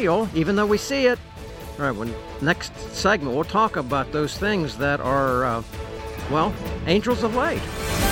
real, even though we see it. All right, well, next segment, we'll talk about those things that are, angels of light.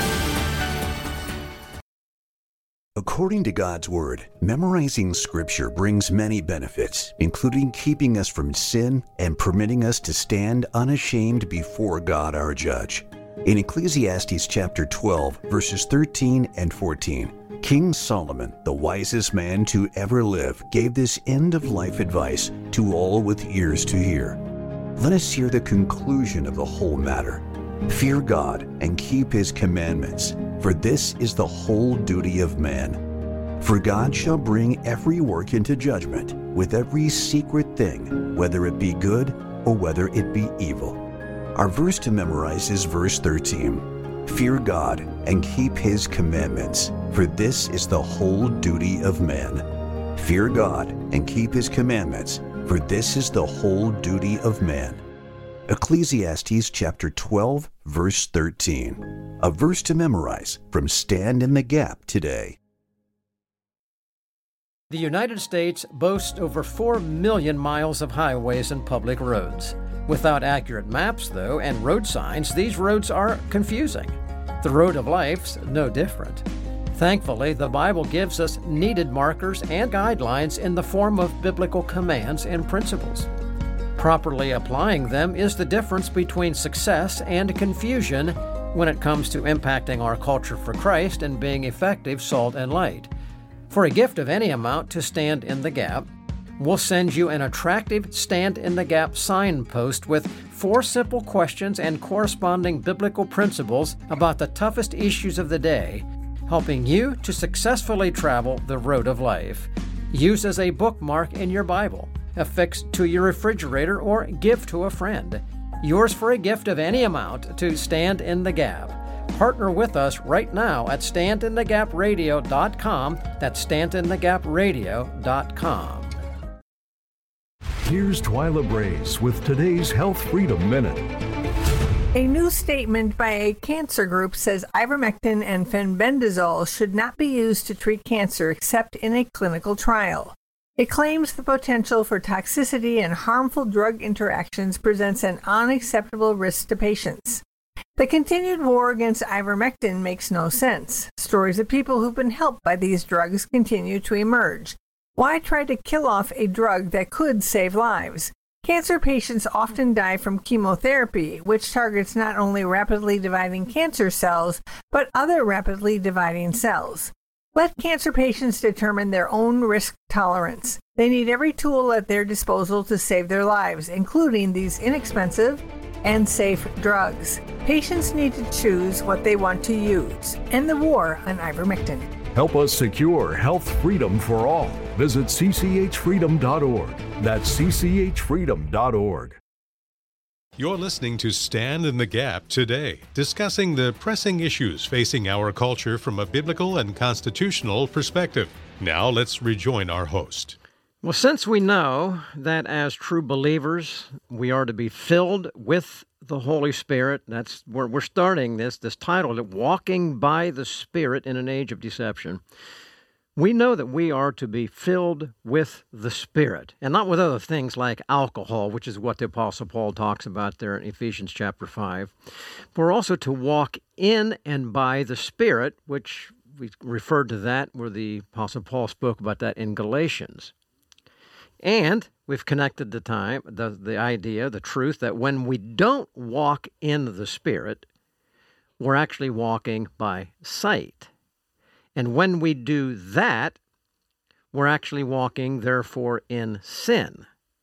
According to God's Word, memorizing Scripture brings many benefits, including keeping us from sin and permitting us to stand unashamed before God our Judge. In Ecclesiastes chapter 12, verses 13 and 14, King Solomon, the wisest man to ever live, gave this end-of-life advice to all with ears to hear. Let us hear the conclusion of the whole matter. Fear God and keep His commandments, for this is the whole duty of man. For God shall bring every work into judgment, with every secret thing, whether it be good or whether it be evil. Our verse to memorize is verse 13. Fear God and keep His commandments, for this is the whole duty of man. Fear God and keep His commandments, for this is the whole duty of man. Ecclesiastes chapter 12, verse 13. A verse to memorize from Stand in the Gap today. The United States boasts over 4 million miles of highways and public roads. Without accurate maps, though, and road signs, these roads are confusing. The road of life's no different. Thankfully, the Bible gives us needed markers and guidelines in the form of biblical commands and principles. Properly applying them is the difference between success and confusion when it comes to impacting our culture for Christ and being effective salt and light. For a gift of any amount to Stand in the Gap, we'll send you an attractive Stand in the Gap signpost with 4 simple questions and corresponding biblical principles about the toughest issues of the day, helping you to successfully travel the road of life. Use as a bookmark in your Bible, affixed to your refrigerator, or give to a friend. Yours for a gift of any amount to Stand in the Gap. Partner with us right now at standinthegapradio.com. That's standinthegapradio.com. Here's Twyla Brace with today's Health Freedom Minute. A new statement by a cancer group says ivermectin and fenbendazole should not be used to treat cancer except in a clinical trial. It claims the potential for toxicity and harmful drug interactions presents an unacceptable risk to patients. The continued war against ivermectin makes no sense. Stories of people who've been helped by these drugs continue to emerge. Why try to kill off a drug that could save lives? Cancer patients often die from chemotherapy, which targets not only rapidly dividing cancer cells, but other rapidly dividing cells. Let cancer patients determine their own risk tolerance. They need every tool at their disposal to save their lives, including these inexpensive and safe drugs. Patients need to choose what they want to use. End the war on ivermectin. Help us secure health freedom for all. Visit cchfreedom.org. That's cchfreedom.org. You're listening to Stand in the Gap today, discussing the pressing issues facing our culture from a biblical and constitutional perspective. Now let's rejoin our host. Well, since we know that as true believers, we are to be filled with the Holy Spirit, that's where we're starting this title, Walking by the Spirit in an Age of Deception. We know that we are to be filled with the Spirit, and not with other things like alcohol, which is what the Apostle Paul talks about there in Ephesians chapter 5. We're also to walk in and by the Spirit, which we referred to that where the Apostle Paul spoke about that in Galatians. And we've connected the idea, the truth, that when we don't walk in the Spirit, we're actually walking by sight. And when we do that, we're actually walking, therefore, in sin.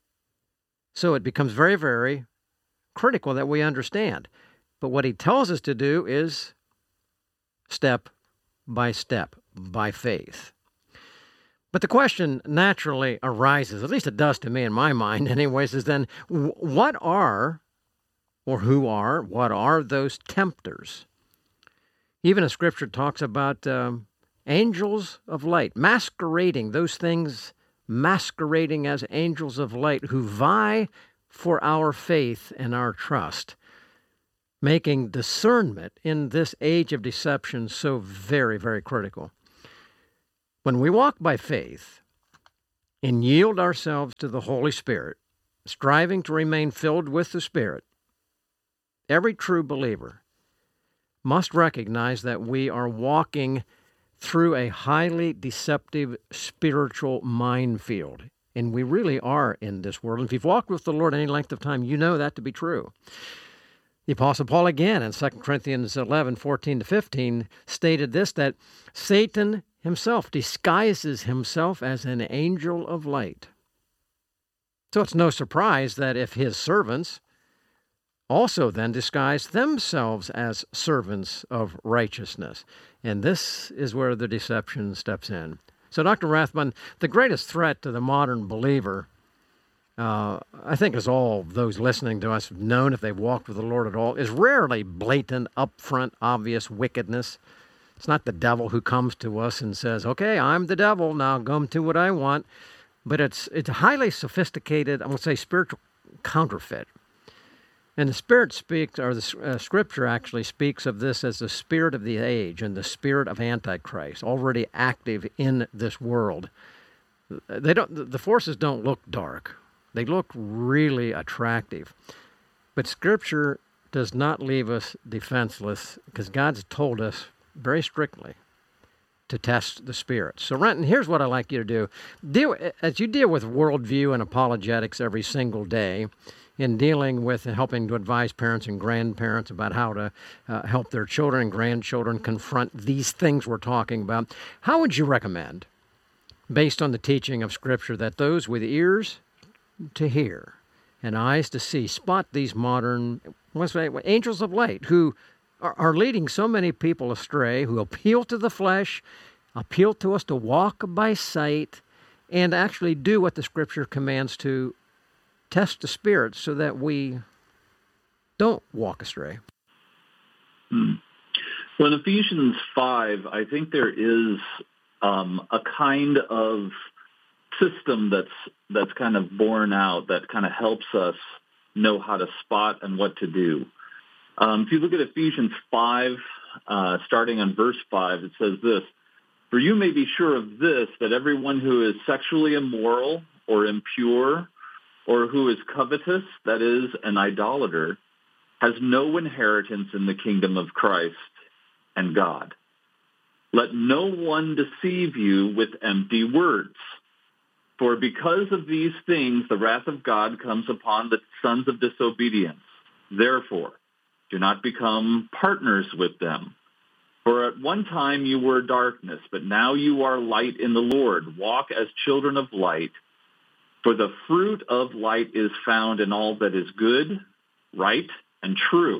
So it becomes very, very critical that we understand. But what he tells us to do is step by step, by faith. But the question naturally arises, at least it does to me in my mind anyways, is then what are those tempters? Even as Scripture talks about angels of light, masquerading, those things masquerading as angels of light who vie for our faith and our trust, making discernment in this age of deception so very, very critical. When we walk by faith and yield ourselves to the Holy Spirit, striving to remain filled with the Spirit, every true believer must recognize that we are walking through a highly deceptive spiritual minefield. And we really are in this world. And if you've walked with the Lord any length of time, you know that to be true. The Apostle Paul again in 2 Corinthians 11, 14 to 15 stated this, that Satan himself disguises himself as an angel of light. So it's no surprise that if his servants also then disguise themselves as servants of righteousness. And this is where the deception steps in. So, Dr. Rathbun, the greatest threat to the modern believer, I think as all those listening to us have known if they've walked with the Lord at all, is rarely blatant, upfront, obvious wickedness. It's not the devil who comes to us and says, okay, I'm the devil, now go and do what I want. But it's a highly sophisticated, I would say, spiritual counterfeit. And the Spirit speaks, or the Scripture actually speaks of this as the spirit of the age and the spirit of Antichrist, already active in this world. The forces don't look dark. They look really attractive. But Scripture does not leave us defenseless, because God's told us very strictly to test the spirits. So, Renton, here's what I'd like you to do. As you deal with worldview and apologetics every single day, in dealing with and helping to advise parents and grandparents about how to help their children and grandchildren confront these things we're talking about, how would you recommend, based on the teaching of Scripture, that those with ears to hear and eyes to see spot these modern, let's say, angels of light who are leading so many people astray, who appeal to the flesh, appeal to us to walk by sight, and actually do what the Scripture commands to test the spirits so that we don't walk astray? Well, in Ephesians 5, I think there is a kind of system that's kind of borne out that kind of helps us know how to spot and what to do. If you look at Ephesians 5, starting on verse 5, it says this, "For you may be sure of this, that everyone who is sexually immoral or impure or who is covetous, that is, an idolater, has no inheritance in the kingdom of Christ and God. Let no one deceive you with empty words. For because of these things, the wrath of God comes upon the sons of disobedience. Therefore, do not become partners with them. For at one time you were darkness, but now you are light in the Lord. Walk as children of light. For the fruit of light is found in all that is good, right, and true.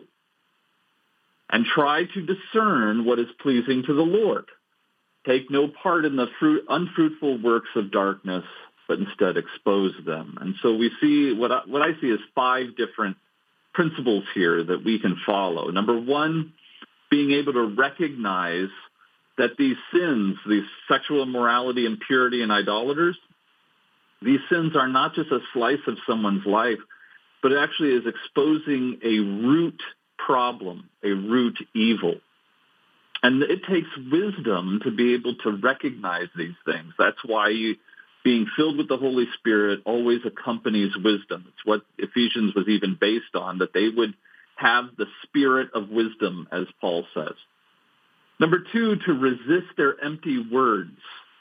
And try to discern what is pleasing to the Lord. Take no part in the unfruitful works of darkness, but instead expose them." And so we see what I see as 5 different principles here that we can follow. Number 1, being able to recognize that these sins, these sexual immorality, impurity, and idolaters, these sins are not just a slice of someone's life, but it actually is exposing a root problem, a root evil. And it takes wisdom to be able to recognize these things. That's why being filled with the Holy Spirit always accompanies wisdom. It's what Ephesians was even based on, that they would have the spirit of wisdom, as Paul says. Number 2, to resist their empty words.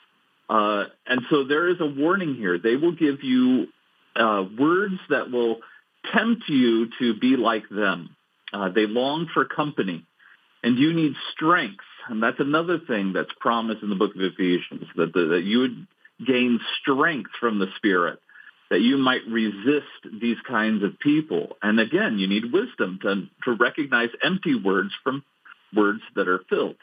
And so there is a warning here. They will give you words that will tempt you to be like them. They long for company. And you need strength. And that's another thing that's promised in the book of Ephesians, that you would gain strength from the Spirit, that you might resist these kinds of people. And again, you need wisdom to recognize empty words from words that are filled.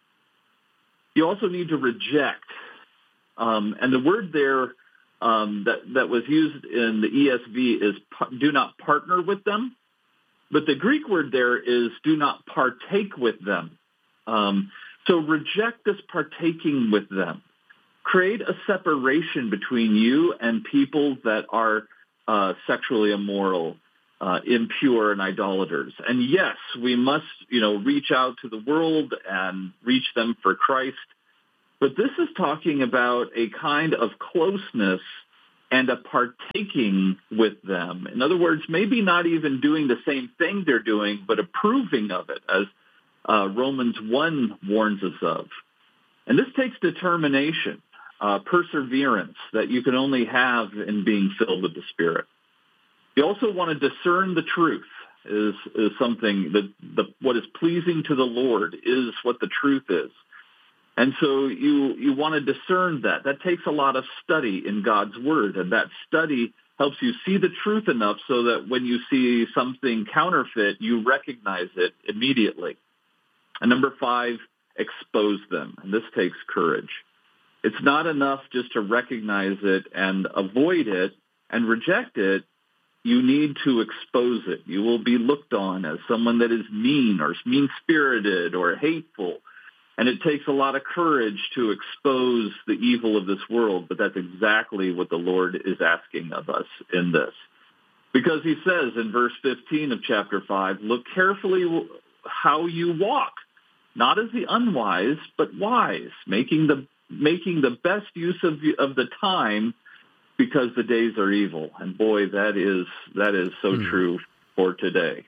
You also need to reject. And the word there that was used in the ESV is do not partner with them. But the Greek word there is do not partake with them. So reject this partaking with them. Create a separation between you and people that are sexually immoral, impure, and idolaters. And yes, we must, reach out to the world and reach them for Christ. But this is talking about a kind of closeness and a partaking with them. In other words, maybe not even doing the same thing they're doing, but approving of it, as Romans 1 warns us of. And this takes determination, perseverance that you can only have in being filled with the Spirit. You also want to discern the truth is something that what is pleasing to the Lord is what the truth is. And so you want to discern that. That takes a lot of study in God's Word, and that study helps you see the truth enough so that when you see something counterfeit, you recognize it immediately. And number 5, expose them. And this takes courage. It's not enough just to recognize it and avoid it and reject it. You need to expose it. You will be looked on as someone that is mean or mean-spirited or hateful. And it takes a lot of courage to expose the evil of this world, but that's exactly what the Lord is asking of us in this. Because he says in verse 15 of chapter 5, look carefully how you walk, not as the unwise, but wise, making the best use of the time, because the days are evil. And boy, that is so true for today.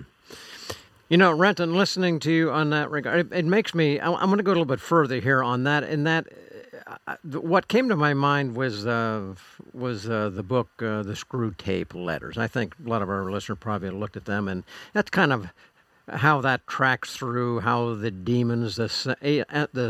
You know, Renton, listening to you on that regard, it makes me, I'm going to go a little bit further here on that. And that, what came to my mind was the book, The Screw Tape Letters. I think a lot of our listeners probably looked at them, and that's kind of how that tracks through how the demons, the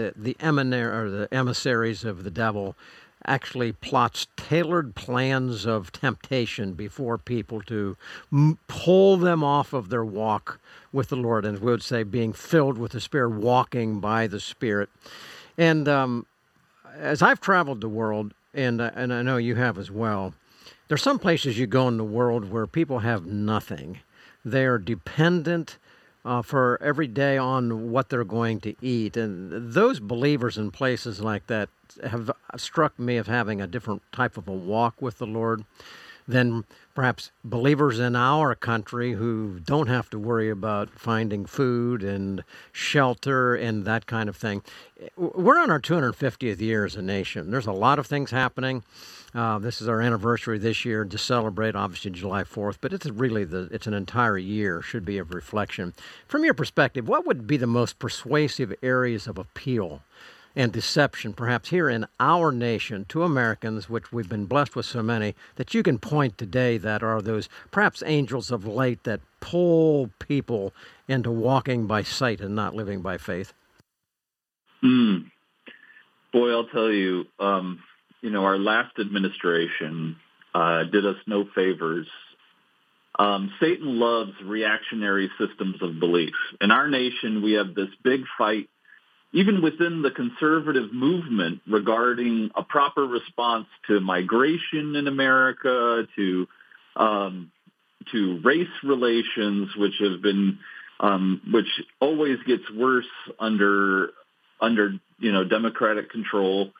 emissaries of the devil, actually plots tailored plans of temptation before people to pull them off of their walk with the Lord, and we would say being filled with the Spirit, walking by the Spirit. And as I've traveled the world, and I know you have as well, there's some places you go in the world where people have nothing. They are dependent for every day on what they're going to eat. And those believers in places like that have struck me of having a different type of a walk with the Lord than perhaps believers in our country who don't have to worry about finding food and shelter and that kind of thing. We're on our 250th year as a nation. There's a lot of things happening. This is our anniversary this year to celebrate, obviously July 4th, but it's really it's an entire year, should be of reflection. From your perspective, what would be the most persuasive areas of appeal and deception, perhaps here in our nation, to Americans, which we've been blessed with so many, that you can point today that are those perhaps angels of light that pull people into walking by sight and not living by faith? Boy, I'll tell you, our last administration did us no favors. Satan loves reactionary systems of belief. In our nation, we have this big fight, even within the conservative movement, regarding a proper response to migration in America, to race relations, which have been, which always gets worse under Democratic control.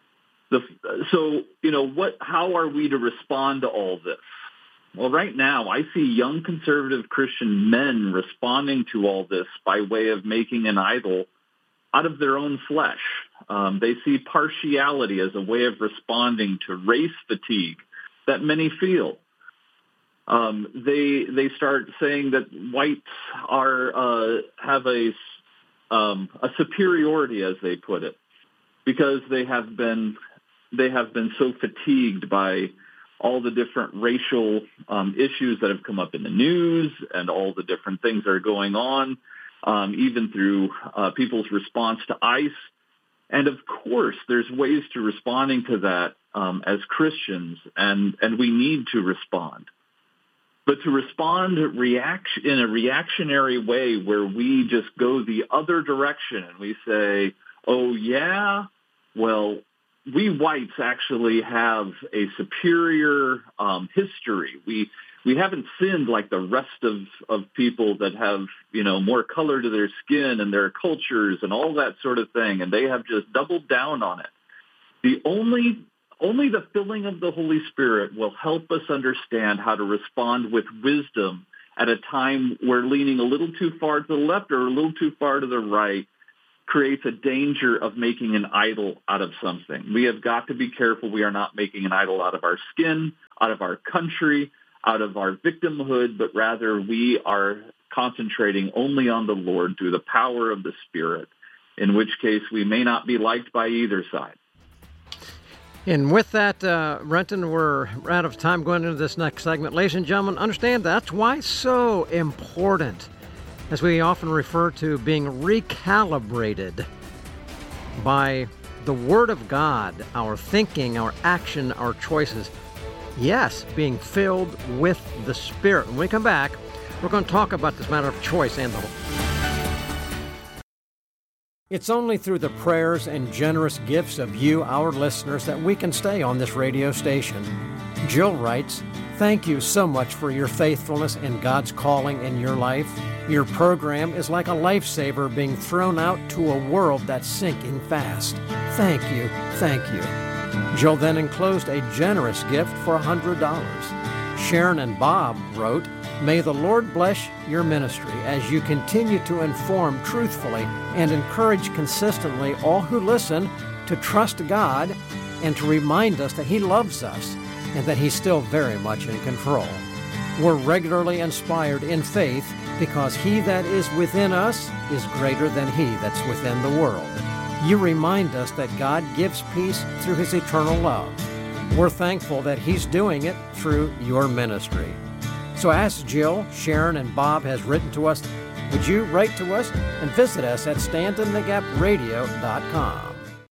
How are we to respond to all this? Well, right now, I see young conservative Christian men responding to all this by way of making an idol out of their own flesh. They see partiality as a way of responding to race fatigue that many feel. They start saying that whites have a superiority, as they put it, because they have been so fatigued by all the different racial issues that have come up in the news and all the different things that are going on, even through people's response to ICE. And of course, there's ways to responding to that as Christians, and we need to respond. But to respond in a reactionary way where we just go the other direction and we say, oh, yeah, well, we whites actually have a superior history. We haven't sinned like the rest of people that have, more color to their skin and their cultures and all that sort of thing, and they have just doubled down on it. Only the filling of the Holy Spirit will help us understand how to respond with wisdom at a time we're leaning a little too far to the left or a little too far to the right, creates a danger of making an idol out of something. We have got to be careful we are not making an idol out of our skin, out of our country, out of our victimhood, but rather we are concentrating only on the Lord through the power of the Spirit, in which case we may not be liked by either side. And with that, Renton, we're out of time going into this next segment. Ladies and gentlemen, understand that's why it's so important, as we often refer to being recalibrated by the Word of God, our thinking, our action, our choices. Yes, being filled with the Spirit. When we come back, we're going to talk about this matter of choice and the whole. It's only through the prayers and generous gifts of you, our listeners, that we can stay on this radio station. Jill writes, "Thank you so much for your faithfulness and God's calling in your life. Your program is like a lifesaver being thrown out to a world that's sinking fast. Thank you, thank you." Jill then enclosed a generous gift for $100. Sharon and Bob wrote, "May the Lord bless your ministry as you continue to inform truthfully and encourage consistently all who listen to trust God and to remind us that He loves us and that He's still very much in control. We're regularly inspired in faith because He that is within us is greater than he that's within the world. You remind us that God gives peace through His eternal love. We're thankful that He's doing it through your ministry." So as Jill, Sharon, and Bob has written to us, would you write to us and visit us at standinthegapradio.com.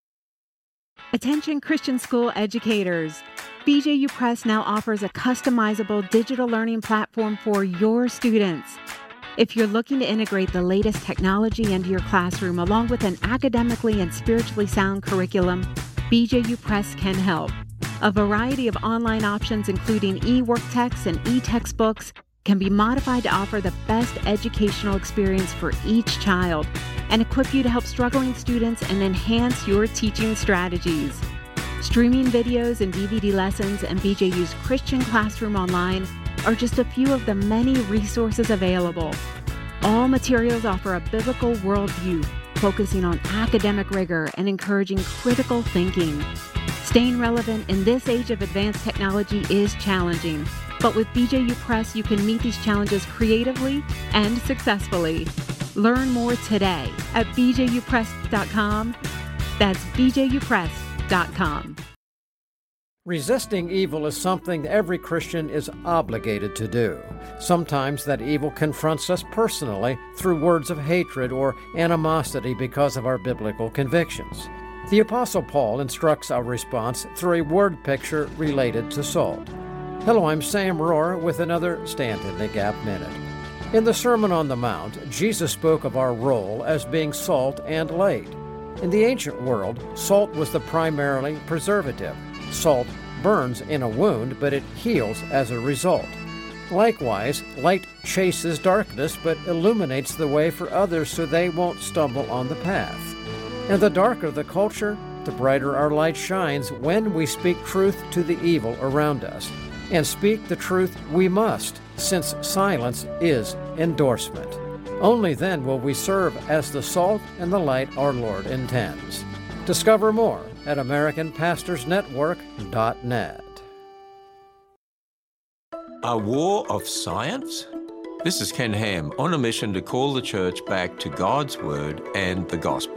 Attention Christian school educators. BJU Press now offers a customizable digital learning platform for your students. If you're looking to integrate the latest technology into your classroom along with an academically and spiritually sound curriculum, BJU Press can help. A variety of online options, including e-work texts and e-textbooks, can be modified to offer the best educational experience for each child and equip you to help struggling students and enhance your teaching strategies. Streaming videos and DVD lessons and BJU's Christian Classroom Online are just a few of the many resources available. All materials offer a biblical worldview, focusing on academic rigor and encouraging critical thinking. Staying relevant in this age of advanced technology is challenging, but with BJU Press, you can meet these challenges creatively and successfully. Learn more today at bjupress.com. That's bjupress.com. Resisting evil is something every Christian is obligated to do. Sometimes that evil confronts us personally through words of hatred or animosity because of our biblical convictions. The Apostle Paul instructs our response through a word picture related to salt. Hello, I'm Sam Rohr with another Stand in the Gap Minute. In the Sermon on the Mount, Jesus spoke of our role as being salt and light. In the ancient world, salt was the primarily preservative. Salt burns in a wound, but it heals as a result. Likewise, light chases darkness, but illuminates the way for others so they won't stumble on the path. And the darker the culture, the brighter our light shines when we speak truth to the evil around us. And speak the truth we must, since silence is endorsement. Only then will we serve as the salt and the light our Lord intends. Discover more at AmericanPastorsNetwork.net. A war of science? This is Ken Ham on a mission to call the church back to God's Word and the Gospel.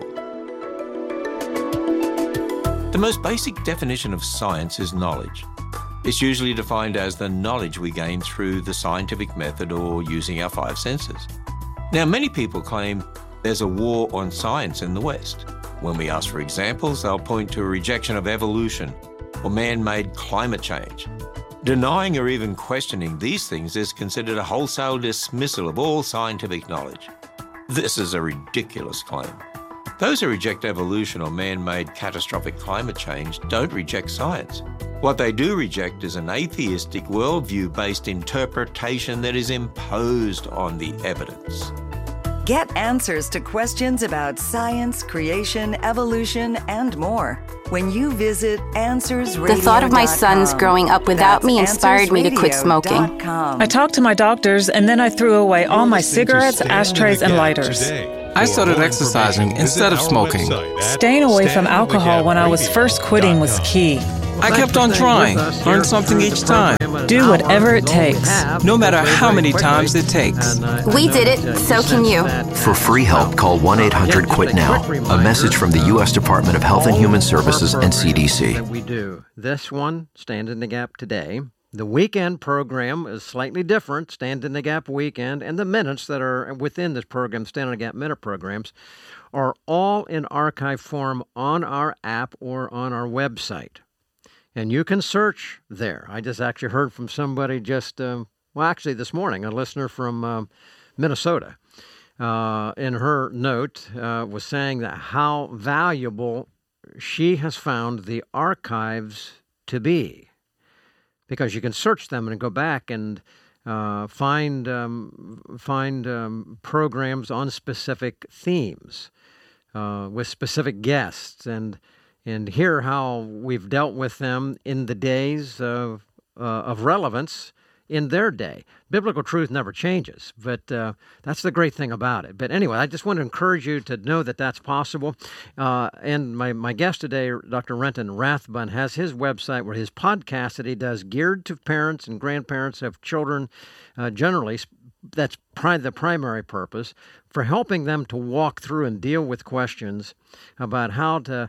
The most basic definition of science is knowledge. It's usually defined as the knowledge we gain through the scientific method or using our five senses. Now, many people claim there's a war on science in the West. When we ask for examples, they'll point to a rejection of evolution or man-made climate change. Denying or even questioning these things is considered a wholesale dismissal of all scientific knowledge. This is a ridiculous claim. Those who reject evolution or man-made catastrophic climate change don't reject science. What they do reject is an atheistic worldview-based interpretation that is imposed on the evidence. Get answers to questions about science, creation, evolution, and more when you visit AnswersRadio.com. The thought of my sons growing up without me inspired me to quit smoking. I talked to my doctors, and then I threw away all my cigarettes, ashtrays, and lighters. Today. I started exercising instead of smoking. Staying away from alcohol when I was first quitting was key. I kept on trying, learned something each time. Do whatever it takes. No matter how many times it takes. We did it, so can you. For free help, call 1-800-QUIT-NOW. A message from the U.S. Department of Health and Human Services and CDC. We do. This one, Stand in the Gap Today. The weekend program is slightly different, Stand in the Gap Weekend, and the minutes that are within this program, Stand in the Gap Minute programs, are all in archive form on our app or on our website. And you can search there. I just actually heard from somebody actually this morning, a listener from Minnesota, in her note was saying that how valuable she has found the archives to be, because you can search them and go back and find programs on specific themes with specific guests and hear how we've dealt with them in the days of relevance in their day. Biblical truth never changes, but that's the great thing about it. But anyway, I just want to encourage you to know that that's possible. And my guest today, Dr. Renton Rathbun, has his website where his podcast that he does geared to parents and grandparents of children generally. That's the primary purpose for helping them to walk through and deal with questions about how to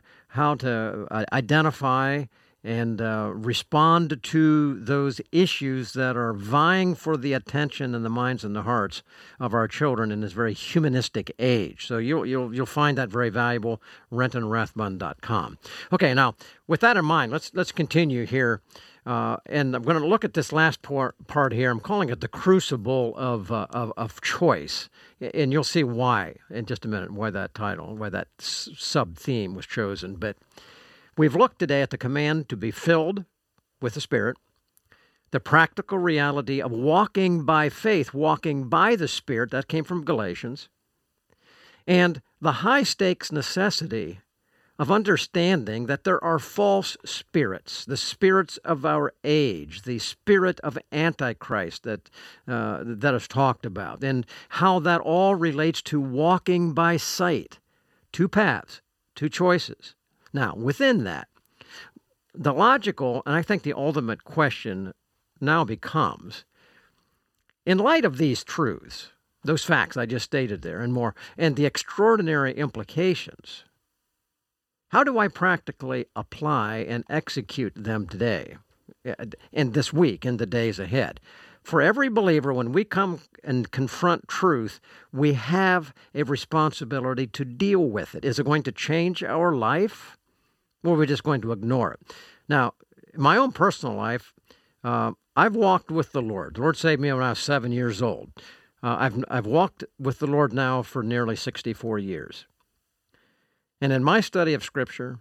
identify and respond to those issues that are vying for the attention and the minds and the hearts of our children in this very humanistic age. So you'll find that very valuable. RentonRathbun.com. Okay, now with that in mind, let's continue here. And I'm going to look at this last part here. I'm calling it the crucible of choice. And you'll see why in just a minute, why that title, why that sub-theme was chosen. But we've looked today at the command to be filled with the Spirit, the practical reality of walking by faith, walking by the Spirit, that came from Galatians, and the high-stakes necessity of understanding that there are false spirits, the spirits of our age, the spirit of Antichrist that is talked about, and how that all relates to walking by sight, two paths, two choices. Now, within that, the logical, and I think the ultimate question now becomes, in light of these truths, those facts I just stated there and more, and the extraordinary implications, how do I practically apply and execute them today, and this week, and the days ahead? For every believer, when we come and confront truth, we have a responsibility to deal with it. Is it going to change our life, or are we just going to ignore it? Now, in my own personal life, I've walked with the Lord. The Lord saved me when I was 7 years old. I've walked with the Lord now for nearly 64 years. And in my study of Scripture,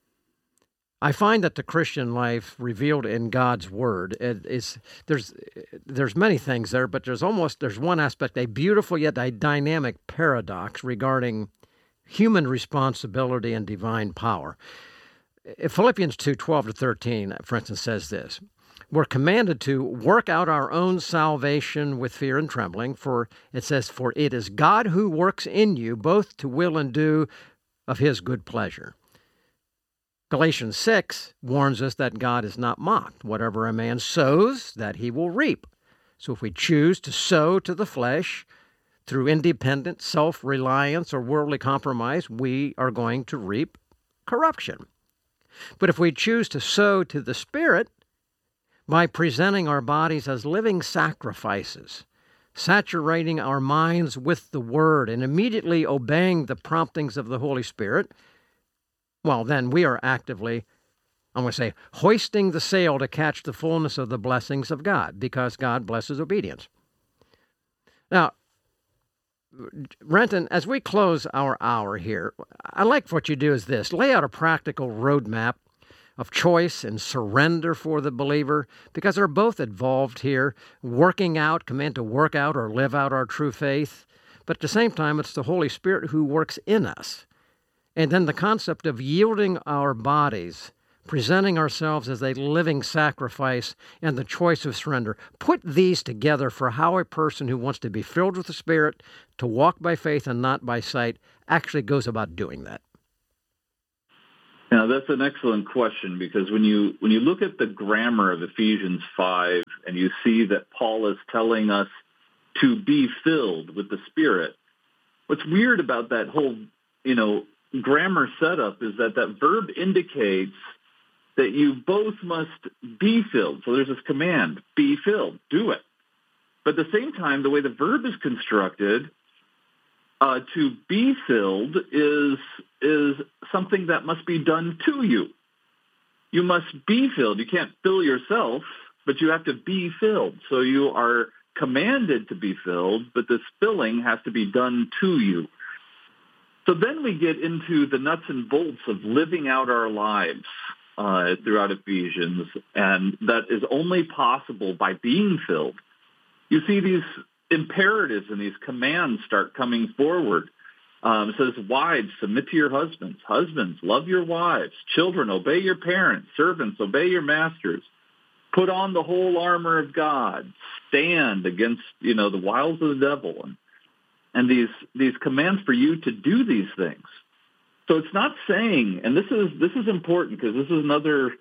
I find that the Christian life revealed in God's Word there's many things there, but there's one aspect, a beautiful yet a dynamic paradox regarding human responsibility and divine power. Philippians 2:12-13, for instance, says this: we're commanded to work out our own salvation with fear and trembling, for it says, for it is God who works in you both to will and do of his good pleasure. Galatians 6 warns us that God is not mocked. Whatever a man sows, that he will reap. So if we choose to sow to the flesh through independent self-reliance or worldly compromise, we are going to reap corruption. But if we choose to sow to the Spirit by presenting our bodies as living sacrifices, saturating our minds with the Word and immediately obeying the promptings of the Holy Spirit, well, then we are actively, I'm going to say, hoisting the sail to catch the fullness of the blessings of God, because God blesses obedience. Now, Renton, as we close our hour here, I like what you do is this: lay out a practical roadmap of choice and surrender for the believer, because they're both involved here, command to work out or live out our true faith. But at the same time, it's the Holy Spirit who works in us. And then the concept of yielding our bodies presenting ourselves as a living sacrifice, and the choice of surrender. Put these together for how a person who wants to be filled with the Spirit, to walk by faith and not by sight, actually goes about doing that. Now, that's an excellent question, because when you look at the grammar of Ephesians 5 and you see that Paul is telling us to be filled with the Spirit, what's weird about that whole, grammar setup is that verb indicates that you both must be filled. So there's this command, be filled, do it. But at the same time, the way the verb is constructed, to be filled is something that must be done to you. You must be filled. You can't fill yourself, but you have to be filled. So you are commanded to be filled, but this filling has to be done to you. So then we get into the nuts and bolts of living out our lives throughout Ephesians, and that is only possible by being filled. You see these imperatives and these commands start coming forward. It says, wives, submit to your husbands. Husbands, love your wives. Children, obey your parents. Servants, obey your masters. Put on the whole armor of God. Stand against, the wiles of the devil. And these commands for you to do these things. So it's not saying, and this is important, because this is another,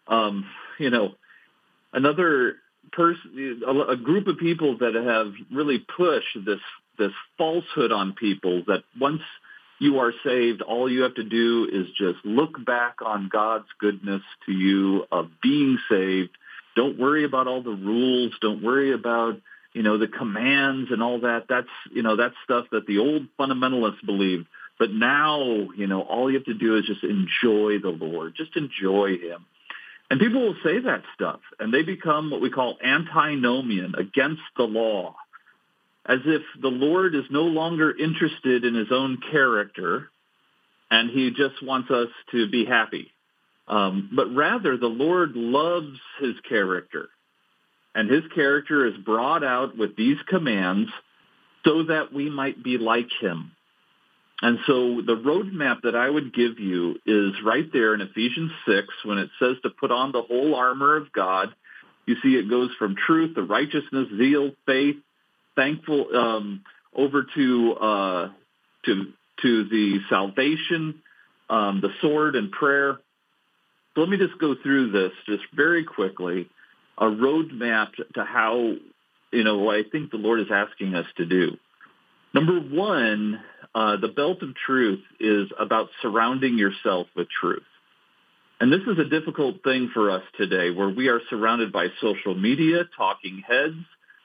another person, a group of people that have really pushed this falsehood on people that once you are saved, all you have to do is just look back on God's goodness to you of being saved. Don't worry about all the rules. Don't worry about, the commands and all that. That's stuff that the old fundamentalists believed. But now, all you have to do is just enjoy the Lord. Just enjoy him. And people will say that stuff, and they become what we call antinomian, against the law, as if the Lord is no longer interested in his own character, and he just wants us to be happy. But rather, the Lord loves his character, and his character is brought out with these commands so that we might be like him. And so the roadmap that I would give you is right there in Ephesians 6, when it says to put on the whole armor of God. You see it goes from truth to righteousness, zeal, faith, thankful, over to the salvation, the sword and prayer. So let me just go through this just very quickly, a roadmap to how, what I think the Lord is asking us to do. Number one, the belt of truth is about surrounding yourself with truth. And this is a difficult thing for us today, where we are surrounded by social media, talking heads,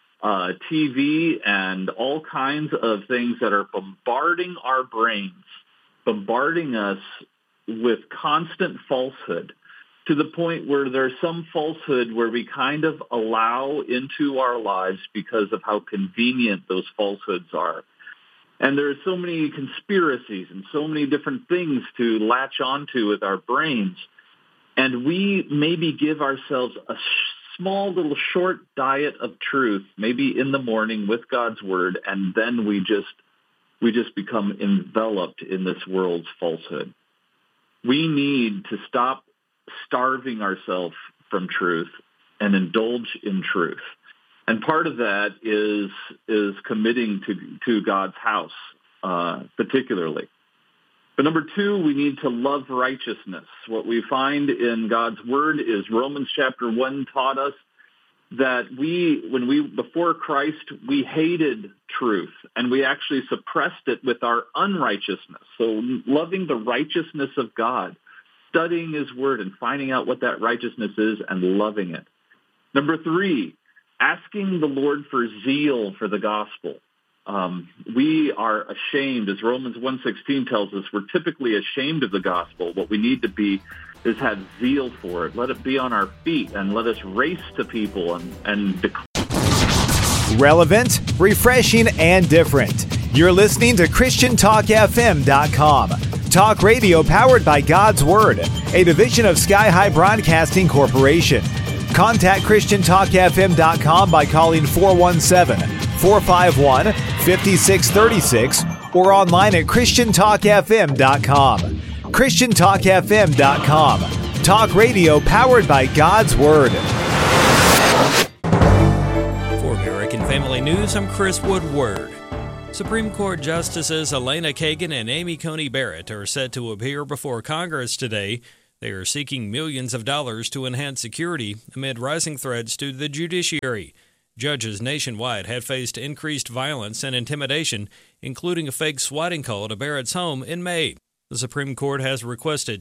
TV, and all kinds of things that are bombarding our brains, bombarding us with constant falsehood, to the point where there's some falsehood where we kind of allow into our lives because of how convenient those falsehoods are. And there are so many conspiracies and so many different things to latch onto with our brains. And we maybe give ourselves a small little short diet of truth, maybe in the morning with God's word, and then we just become enveloped in this world's falsehood. We need to stop starving ourselves from truth and indulge in truth. And part of that is committing to God's house, particularly. But number two, we need to love righteousness. What we find in God's word is Romans chapter 1 taught us that before Christ, we hated truth, and we actually suppressed it with our unrighteousness. So loving the righteousness of God, studying his word and finding out what that righteousness is and loving it. Number three, asking the Lord for zeal for the gospel. We are ashamed, as Romans 1:16 tells us, we're typically ashamed of the gospel. What we need to be is have zeal for it. Let it be on our feet, and let us race to people and declare. Relevant, refreshing, and different. You're listening to ChristianTalkFM.com. Talk radio powered by God's Word, a division of Sky High Broadcasting Corporation. Contact ChristianTalkFM.com by calling 417-451-5636 or online at ChristianTalkFM.com. ChristianTalkFM.com. Talk radio powered by God's Word. For American Family News, I'm Chris Woodward. Supreme Court Justices Elena Kagan and Amy Coney Barrett are set to appear before Congress today. They are seeking millions of dollars to enhance security amid rising threats to the judiciary. Judges nationwide have faced increased violence and intimidation, including a fake swatting call to Barrett's home in May. The Supreme Court has requested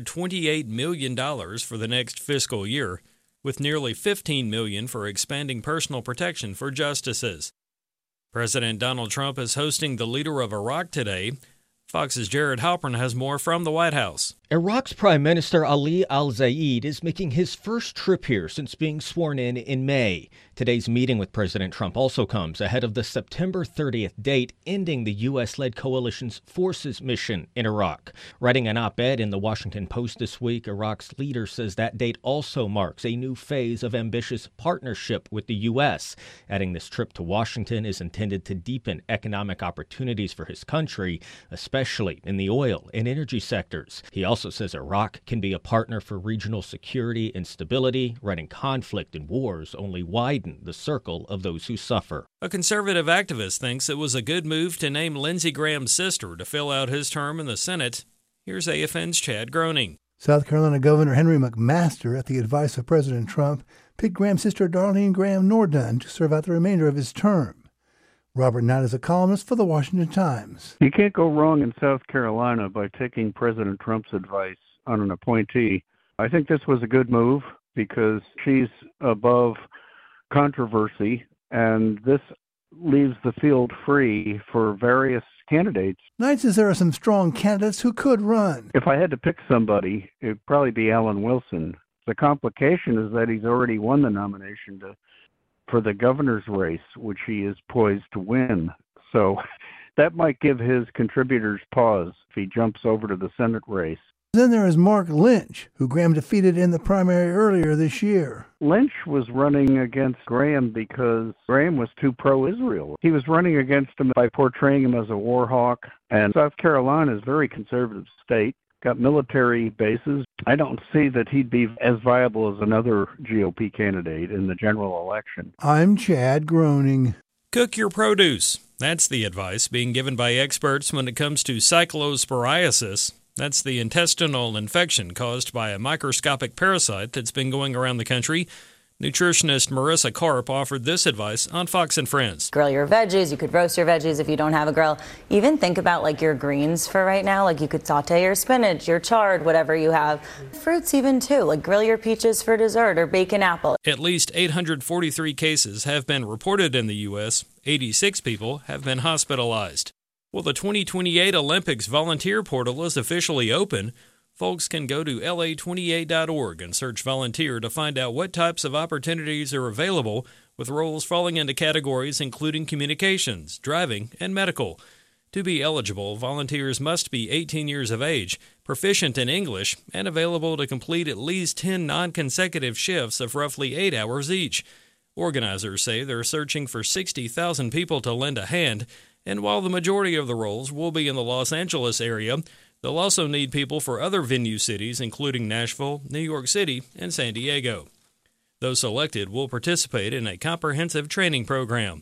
$228 million for the next fiscal year, with nearly $15 million for expanding personal protection for justices. President Donald Trump is hosting the leader of Iraq today. Fox's Jared Halpern has more from the White House. Iraq's Prime Minister Ali al-Zaid is making his first trip here since being sworn in May. Today's meeting with President Trump also comes ahead of the September 30th date ending the U.S.-led coalition's forces mission in Iraq. Writing an op-ed in the Washington Post this week, Iraq's leader says that date also marks a new phase of ambitious partnership with the U.S., adding this trip to Washington is intended to deepen economic opportunities for his country, especially in the oil and energy sectors. He also says Iraq can be a partner for regional security and stability, writing conflict and wars only widen the circle of those who suffer. A conservative activist thinks it was a good move to name Lindsey Graham's sister to fill out his term in the Senate. Here's AFN's Chad Groening. South Carolina Governor Henry McMaster, at the advice of President Trump, picked Graham's sister Darlene Graham Nordun to serve out the remainder of his term. Robert Knight is a columnist for the Washington Times. You can't go wrong in South Carolina by taking President Trump's advice on an appointee. I think this was a good move because she's above controversy, and this leaves the field free for various candidates. Knight says there are some strong candidates who could run. If I had to pick somebody, it'd probably be Alan Wilson. The complication is that he's already won the nomination for the governor's race, which he is poised to win. So that might give his contributors pause if he jumps over to the Senate race. Then there is Mark Lynch, who Graham defeated in the primary earlier this year. Lynch was running against Graham because Graham was too pro-Israel. He was running against him by portraying him as a war hawk. And South Carolina is a very conservative state, got military bases. I don't see that he'd be as viable as another GOP candidate in the general election. I'm Chad Groening. Cook your produce. That's the advice being given by experts when it comes to cyclosporiasis. That's the intestinal infection caused by a microscopic parasite that's been going around the country. Nutritionist Marissa Karp offered this advice on Fox and Friends. Grill your veggies. You could roast your veggies if you don't have a grill. Even think about like your greens for right now. Like you could saute your spinach, your chard, whatever you have. Fruits even too. Like grill your peaches for dessert or bake an apple. At least 843 cases have been reported in the U.S. 86 people have been hospitalized. Well, the 2028 Olympics volunteer portal is officially open. Folks can go to la28.org and search volunteer to find out what types of opportunities are available, with roles falling into categories including communications, driving, and medical. To be eligible, volunteers must be 18 years of age, proficient in English, and available to complete at least 10 non-consecutive shifts of roughly 8 hours each. Organizers say they're searching for 60,000 people to lend a hand, and while the majority of the roles will be in the Los Angeles area, they'll also need people for other venue cities, including Nashville, New York City, and San Diego. Those selected will participate in a comprehensive training program.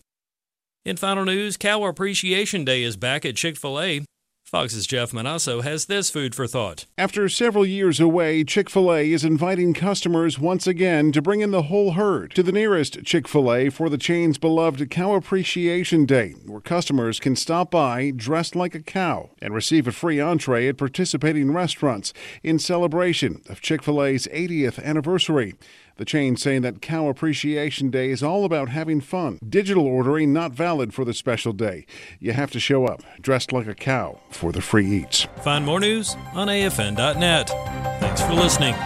In final news, Cow Appreciation Day is back at Chick-fil-A. Fox's Jeff Manasso has this food for thought. After several years away, Chick-fil-A is inviting customers once again to bring in the whole herd to the nearest Chick-fil-A for the chain's beloved Cow Appreciation Day, where customers can stop by dressed like a cow and receive a free entree at participating restaurants in celebration of Chick-fil-A's 80th anniversary. The chain saying that Cow Appreciation Day is all about having fun. Digital ordering not valid for the special day. You have to show up dressed like a cow for the free eats. Find more news on AFN.net. Thanks for listening.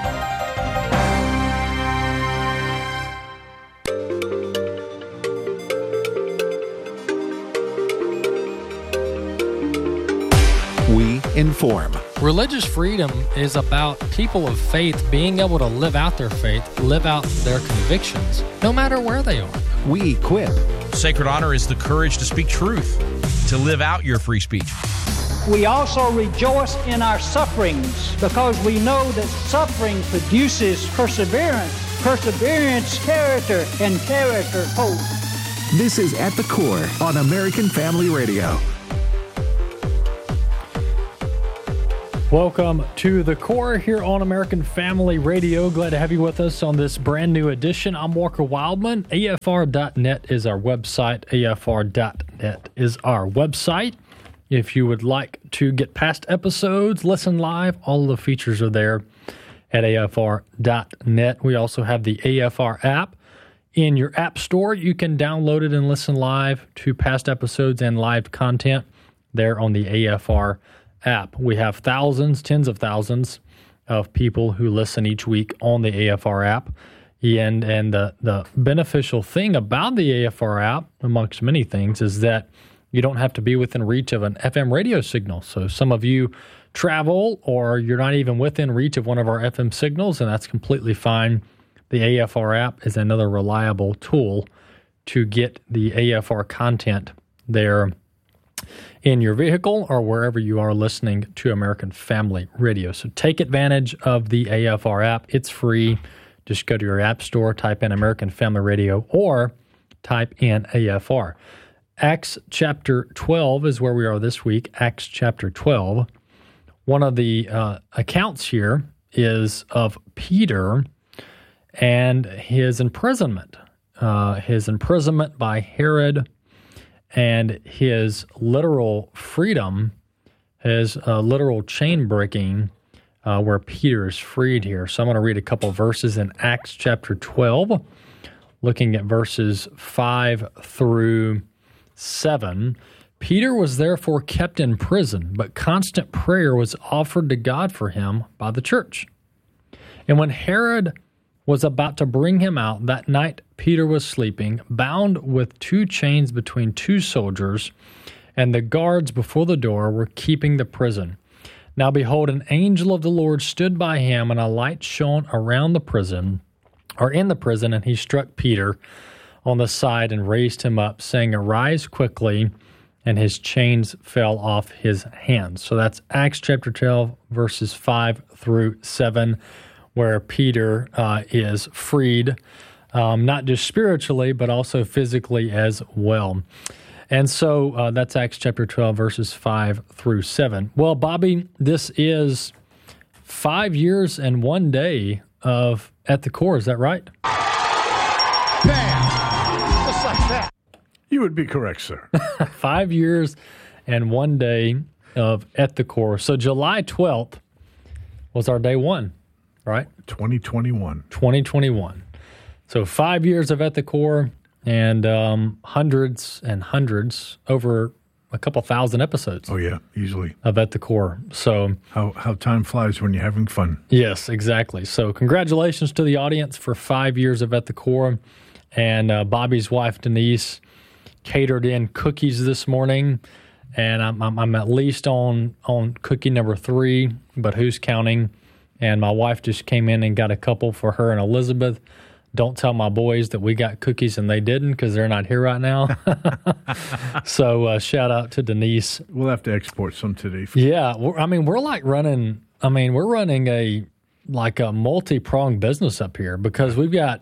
We inform. Religious freedom is about people of faith being able to live out their faith, live out their convictions, no matter where they are. We equip. Sacred honor is the courage to speak truth, to live out your free speech. we also rejoice in our sufferings, because we know that suffering produces perseverance, perseverance, character, and character, hope. This is At the Core on American Family Radio. Welcome to The Core here on American Family Radio. Glad to have you with us on this brand new edition. I'm Walker Wildman. AFR.net is our website. AFR.net is our website. If you would like to get past episodes, listen live, all of the features are there at AFR.net. We also have the AFR app in your app store. You can download it and listen live to past episodes and live content there on the AFR app. We have thousands, tens of thousands of people who listen each week on the AFR app. And the beneficial thing about the AFR app, amongst many things, is that you don't have to be within reach of an FM radio signal. So some of you travel or you're not even within reach of one of our FM signals, and that's completely fine. The AFR app is another reliable tool to get the AFR content there in your vehicle or wherever you are listening to American Family Radio. So take advantage of the AFR app. It's free. Just go to your app store, type in American Family Radio, or type in AFR. Acts chapter 12 is where we are this week, Acts chapter 12. One of the accounts here is of Peter and his imprisonment. His imprisonment by Herod and his literal freedom, his literal chain breaking, where Peter is freed here. So I'm going to read a couple verses in Acts chapter 12, looking at verses 5 through 7. Peter was therefore kept in prison, but constant prayer was offered to God for him by the church. And when Herod was about to bring him out, that night Peter was sleeping, bound with 2 chains between 2 soldiers, and the guards before the door were keeping the prison. Now behold, an angel of the Lord stood by him, and a light shone around the prison, or in the prison, and he struck Peter on the side and raised him up, saying, "Arise quickly," and his chains fell off his hands. So that's Acts chapter 12, verses 5 through 7. Where Peter is freed, not just spiritually, but also physically as well. And so that's Acts chapter 12, verses 5 through 7. Well, Bobby, this is 5 years and 1 day of At the Core. Is that right? Bam! Just like that. You would be correct, sir. 5 years and 1 day of At the Core. So July 12th was our day one. Right? 2021. So 5 years of At the Core and hundreds and hundreds, over a couple thousand episodes. Oh, yeah, easily. Of At the Core. So how time flies when you're having fun. Yes, exactly. So congratulations to the audience for 5 years of At the Core. And Bobby's wife, Denise, catered in cookies this morning. And I'm at least on cookie number 3, but who's counting? And my wife just came in and got a couple for her and Elizabeth. Don't tell my boys that we got cookies and they didn't, because they're not here right now. So shout out to Denise. We'll have to export some today. Yeah, we're running a multi-pronged business up here, because we've got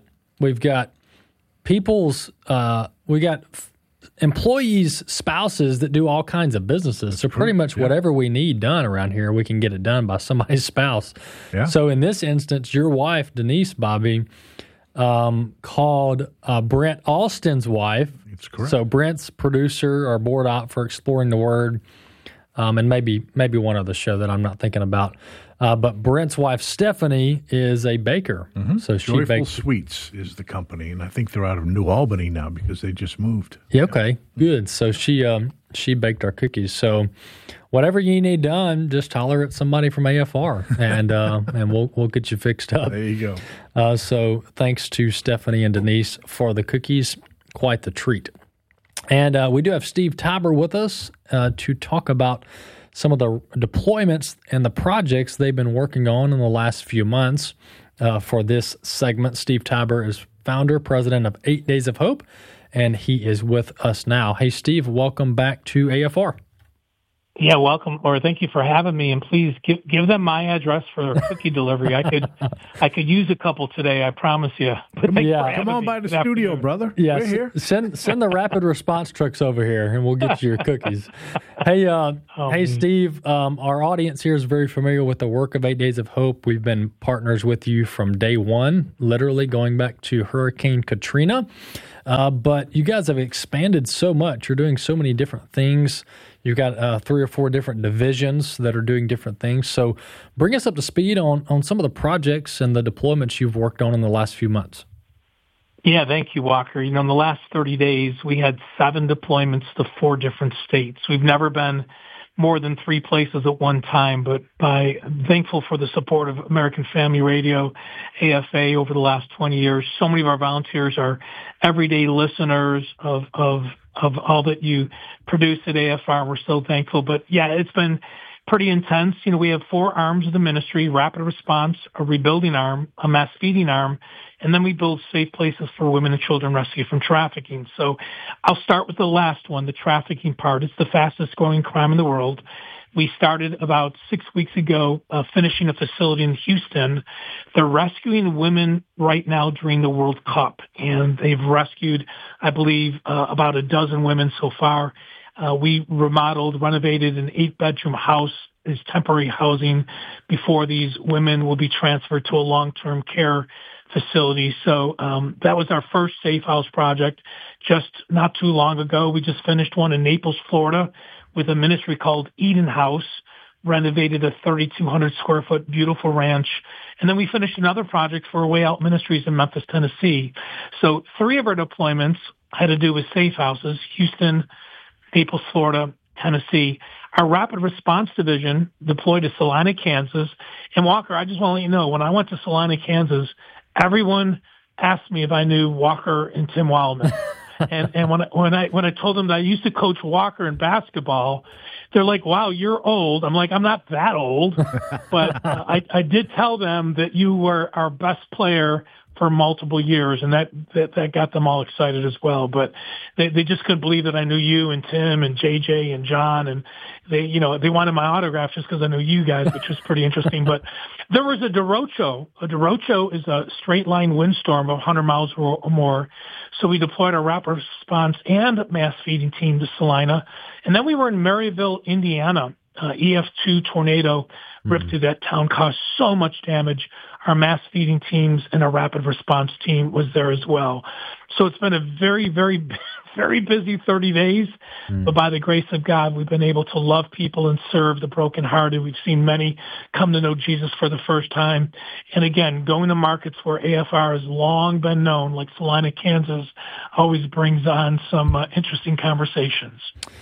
employees, spouses that do all kinds of businesses. So pretty much whatever we need done around here, we can get it done by somebody's spouse. Yeah. So in this instance, your wife, Denise, Bobby, called Brent Austin's wife. That's correct. So Brent's producer or board op for Exploring the Word, and maybe one other show that I'm not thinking about. But Brent's wife, Stephanie, is a baker. Mm-hmm. So she Joyful bakes. Sweets is the company, and I think they're out of New Albany now because they just moved. Yeah, okay, good. So she baked our cookies. So whatever you need done, just holler at somebody from AFR, and we'll get you fixed up. There you go. So thanks to Stephanie and Denise for the cookies. Quite the treat. And we do have Steve Tybor with us to talk about some of the deployments and the projects they've been working on in the last few months for this segment. Steve Tybor is founder, president of 8 Days of Hope, and he is with us now. Hey, Steve, welcome back to AFR. Yeah, welcome, Laura. Thank you for having me, and please give them my address for cookie delivery. I could use a couple today, I promise you. But come on by the studio, brother. Yeah, we're here. Send the rapid response trucks over here, and we'll get you your cookies. Hey, hey, Steve. Our audience here is very familiar with the work of 8 Days of Hope. We've been partners with you from day one, literally going back to Hurricane Katrina. But you guys have expanded so much. You're doing so many different things. You've got 3 or 4 different divisions that are doing different things. So bring us up to speed on some of the projects and the deployments you've worked on in the last few months. Yeah, thank you, Walker. In the last 30 days, we had 7 deployments to 4 different states. We've never been more than 3 places at one time, but I'm thankful for the support of American Family Radio, AFA, over the last 20 years. So many of our volunteers are everyday listeners of all that you produce at AFR, and we're so thankful. But yeah, it's been pretty intense. We have 4 arms of the ministry: rapid response, a rebuilding arm, a mass feeding arm, and then we build safe places for women and children rescued from trafficking. So I'll start with the last one, the trafficking part. It's the fastest growing crime in the world. We started about 6 weeks ago, finishing a facility in Houston. They're rescuing women right now during the World Cup, and they've rescued, I believe, about a dozen women so far. We renovated an 8-bedroom house as temporary housing before these women will be transferred to a long-term care facility. So that was our first Safe House project just not too long ago. We just finished one in Naples, Florida, with a ministry called Eden House, renovated a 3,200 square foot beautiful ranch. And then we finished another project for Way Out Ministries in Memphis, Tennessee. So 3 of our deployments had to do with safe houses: Houston, Naples, Florida, Tennessee. Our rapid response division deployed to Salina, Kansas. And Walker, I just want to let you know, when I went to Salina, Kansas, everyone asked me if I knew Walker and Tim Wildman. And when I told them that I used to coach Walker in basketball, they're like, "Wow, you're old." I'm like, "I'm not that old," but I did tell them that you were our best player for multiple years, and that got them all excited as well. But they just couldn't believe that I knew you and Tim and JJ and John, and they wanted my autograph just because I knew you guys, which was pretty interesting. But there was a derecho. A derecho is a straight line windstorm of 100 miles or more. So we deployed our rapid response and mass feeding team to Salina, and then we were in Maryville, Indiana. EF2 tornado ripped through that town, caused so much damage. Our mass feeding teams and our rapid response team was there as well. So it's been a very, very, very busy 30 days. But by the grace of God, we've been able to love people and serve the brokenhearted. We've seen many come to know Jesus for the first time. And again, going to markets where AFR has long been known, like Salina, Kansas, always brings on some interesting conversations.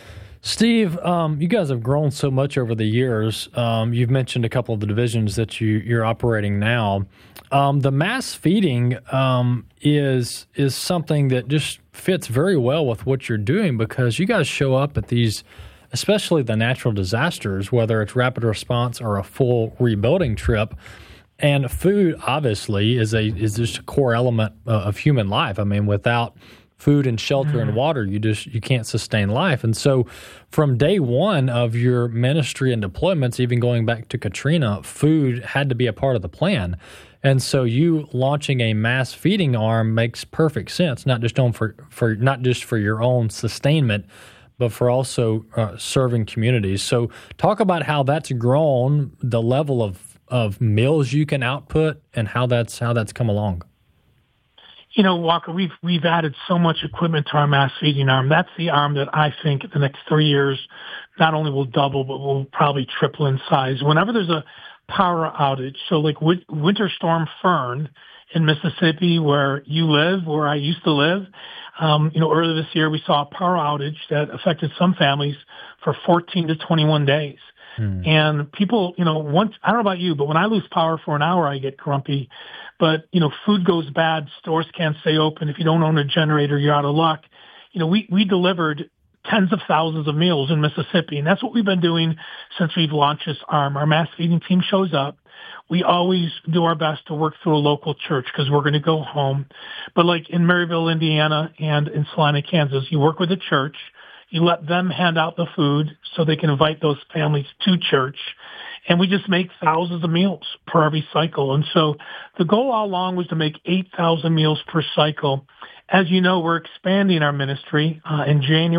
Steve, you guys have grown so much over the years. You've mentioned a couple of the divisions that you're operating now. The mass feeding is something that just fits very well with what you're doing, because you guys show up at these, especially the natural disasters, whether it's rapid response or a full rebuilding trip. And food, obviously, is just a core element of human life. I mean, without food and shelter and water, you can't sustain life. And so from day one of your ministry and deployments, even going back to Katrina, food had to be a part of the plan. And so you launching a mass feeding arm makes perfect sense, not just for your own sustainment, but for also serving communities. So talk about how that's grown, the level of meals you can output, and how that's come along. Walker, we've added so much equipment to our mass feeding arm. That's the arm that I think the next 3 years not only will double, but will probably triple in size. Whenever there's a power outage, so like Winter Storm Fern in Mississippi, where you live, where I used to live, earlier this year we saw a power outage that affected some families for 14 to 21 days. And people, I don't know about you, but when I lose power for an hour, I get grumpy. But, food goes bad, stores can't stay open. If you don't own a generator, you're out of luck. We delivered tens of thousands of meals in Mississippi, and that's what we've been doing since we've launched this arm. Our mass feeding team shows up. We always do our best to work through a local church because we're going to go home. But like in Maryville, Indiana, and in Salina, Kansas, you work with a church. You let them hand out the food so they can invite those families to church. And we just make thousands of meals per every cycle. And so the goal all along was to make 8,000 meals per cycle. As you know, we're expanding our ministry. In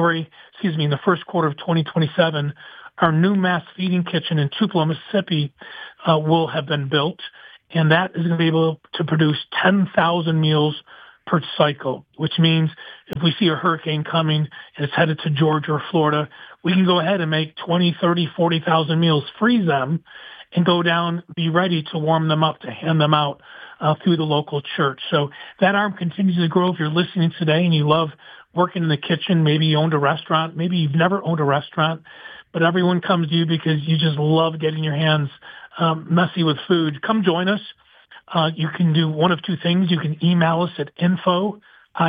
the first quarter of 2027, our new mass feeding kitchen in Tupelo, Mississippi, will have been built. And that is going to be able to produce 10,000 meals per cycle, which means if we see a hurricane coming and it's headed to Georgia or Florida, we can go ahead and make 20, 30, 40,000 meals, freeze them, and go down, be ready to warm them up, to hand them out through the local church. So that arm continues to grow. If you're listening today and you love working in the kitchen, maybe you owned a restaurant, maybe you've never owned a restaurant, but everyone comes to you because you just love getting your hands messy with food, come join us. You can do one of two things. You can email us at info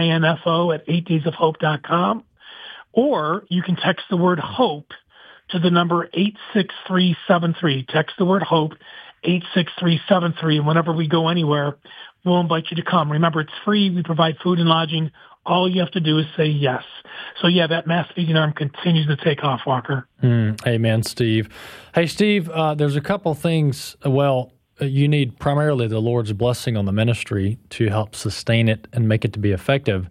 at 8daysofhope.com, or you can text the word HOPE to the number 86373. Text the word HOPE, 86373, and whenever we go anywhere, we'll invite you to come. Remember, it's free. We provide food and lodging. All you have to do is say yes. So, yeah, that mass feeding arm continues to take off, Walker. Amen, Steve. Hey, Steve, there's a couple things, you need primarily the Lord's blessing on the ministry to help sustain it and make it to be effective.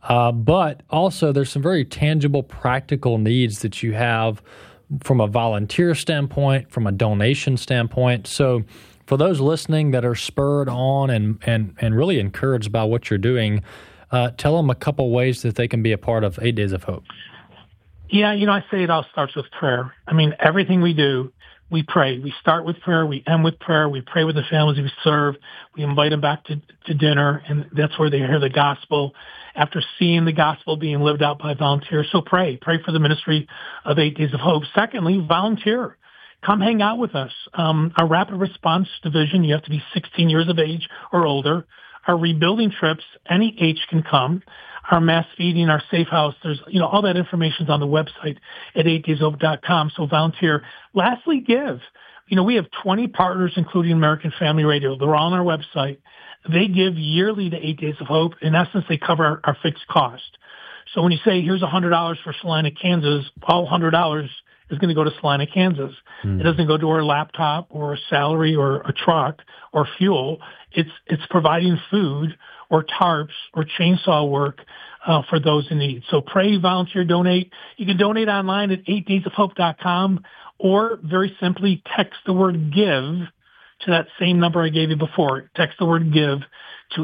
But also there's some very tangible, practical needs that you have from a volunteer standpoint, from a donation standpoint. So for those listening that are spurred on and really encouraged by what you're doing, tell them a couple ways that they can be a part of 8 Days of Hope. Yeah, I say it all starts with prayer. I mean, everything we do, we pray. We start with prayer. We end with prayer. We pray with the families we serve. We invite them back to dinner, and that's where they hear the gospel after seeing the gospel being lived out by volunteers. So pray. Pray for the ministry of 8 Days of Hope. Secondly, volunteer. Come hang out with us. Our rapid response division, you have to be 16 years of age or older. Our rebuilding trips, any age can come. Our mass feeding, our safe house, there's, all that information's on the website at 8daysofhope.com. So volunteer. Lastly, give. We have 20 partners, including American Family Radio. They're all on our website. They give yearly to 8 Days of Hope. In essence, they cover our fixed cost. So when you say, here's $100 for Salina, Kansas, all $100 is going to go to Salina, Kansas. It doesn't go to our laptop or a salary or a truck or fuel. It's providing food or tarps or chainsaw work for those in need. So pray, volunteer, donate. You can donate online at 8daysofhope.com, or very simply text the word GIVE to that same number I gave you before. Text the word GIVE to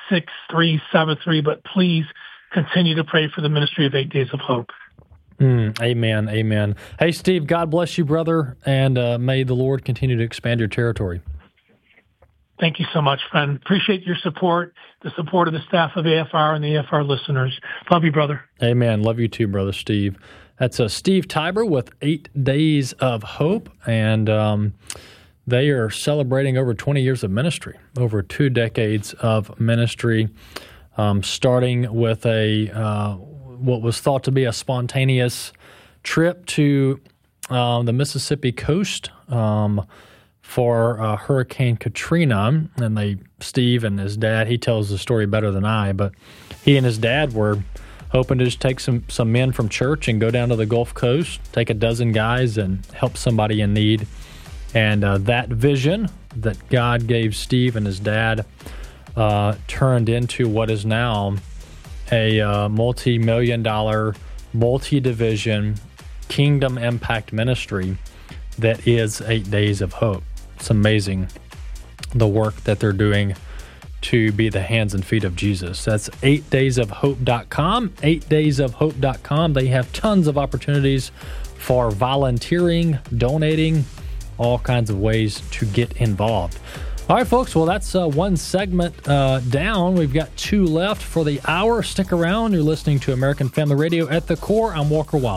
86373. But please continue to pray for the ministry of 8 Days of Hope. Amen. Amen. Hey, Steve, God bless you, brother, and may the Lord continue to expand your territory. Thank you so much, friend. Appreciate your support, the support of the staff of AFR and the AFR listeners. Love you, brother. Amen. Love you too, Brother Steve. That's Steve Tiber with 8 Days of Hope, and they are celebrating over 20 years of ministry, over 2 decades of ministry, starting with what was thought to be a spontaneous trip to the Mississippi coast for Hurricane Katrina. And Steve and his dad, he tells the story better than I, but he and his dad were hoping to just take some men from church and go down to the Gulf Coast, take a dozen guys and help somebody in need. And that vision that God gave Steve and his dad turned into what is now a multi-million-dollar, multi-division kingdom impact ministry that is 8 Days of Hope. It's amazing the work that they're doing to be the hands and feet of Jesus. That's 8daysofhope.com, 8daysofhope.com. They have tons of opportunities for volunteering, donating, all kinds of ways to get involved. All right, folks. Well, that's one segment down. We've got 2 left for the hour. Stick around. You're listening to American Family Radio at the Core. I'm Walker Wild.